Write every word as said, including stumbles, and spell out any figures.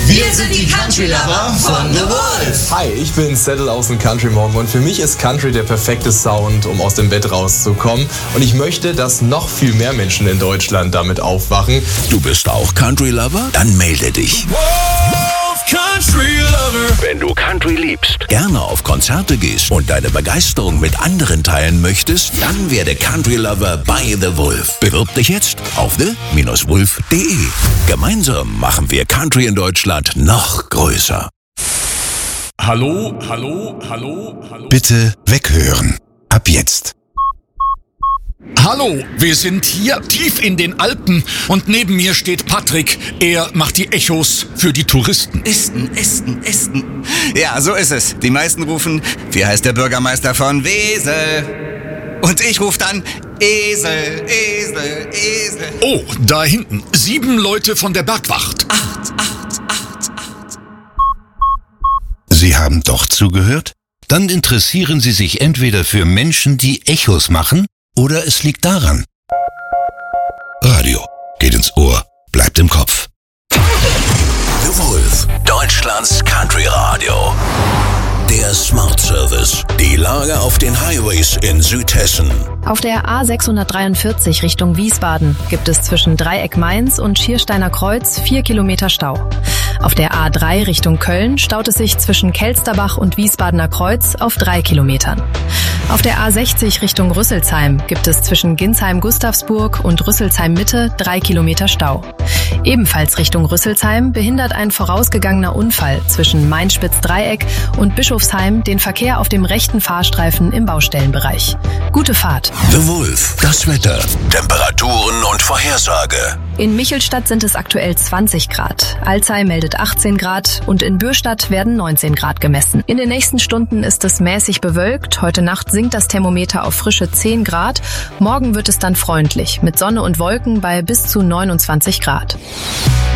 Wir sind die Country Lover von The Wolf. Hi, ich bin Settle aus dem Country Morgen und für mich ist Country der perfekte Sound, um aus dem Bett rauszukommen. Und ich möchte, dass noch viel mehr Menschen in Deutschland damit aufwachen. Du bist auch Country Lover? Dann melde dich. Wolf Country Lover. Wenn du Country liebst, gerne auf Konzerte gehst und deine Begeisterung mit anderen teilen möchtest, dann werde Country Lover bei The Wolf. Bewirb dich jetzt auf the Bindestrich wolf punkt de. Gemeinsam machen wir Country in Deutschland noch größer. Hallo, hallo, hallo, hallo. Bitte weghören. Ab jetzt. Hallo, wir sind hier tief in den Alpen und neben mir steht Patrick. Er macht die Echos für die Touristen. Esten, Esten, Esten. Ja, so ist es. Die meisten rufen, wie heißt der Bürgermeister von Wesel? Und ich rufe dann Esel, Esel, Esel. Oh, da hinten. Sieben Leute von der Bergwacht. Acht, acht, acht, acht. Sie haben doch zugehört? Dann interessieren Sie sich entweder für Menschen, die Echos machen, oder es liegt daran. Radio geht ins Ohr, bleibt im Kopf. The Wolf, Deutschlands Country Radio. Der Smart Service. Die Lage auf den Highways in Südhessen. Auf der A sechshundertdreiundvierzig Richtung Wiesbaden gibt es zwischen Dreieck Mainz und Schiersteiner Kreuz vier Kilometer Stau. Auf der A drei Richtung Köln staut es sich zwischen Kelsterbach und Wiesbadener Kreuz auf drei Kilometern. Auf der A sechzig Richtung Rüsselsheim gibt es zwischen Ginsheim-Gustavsburg und Rüsselsheim-Mitte drei Kilometer Stau. Ebenfalls Richtung Rüsselsheim behindert ein vorausgegangener Unfall zwischen Mainspitz-Dreieck und Bischofsheim den Verkehr auf dem rechten Fahrstreifen im Baustellenbereich. Gute Fahrt. The Wolf, das Wetter, Temperaturen und Vorhersage. In Michelstadt sind es aktuell zwanzig Grad, Alzey meldet achtzehn Grad und in Bürstadt werden neunzehn Grad gemessen. In den nächsten Stunden ist es mäßig bewölkt, heute Nacht sinkt das Thermometer auf frische zehn Grad, morgen wird es dann freundlich mit Sonne und Wolken bei bis zu neunundzwanzig Grad.